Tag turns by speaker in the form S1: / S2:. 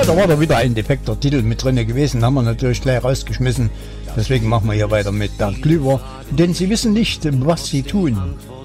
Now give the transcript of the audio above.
S1: da war da wieder ein defekter Titel mit drin gewesen, haben wir natürlich gleich rausgeschmissen. Deswegen machen wir hier weiter mit Bernd Glüber, denn sie wissen nicht, was sie tun.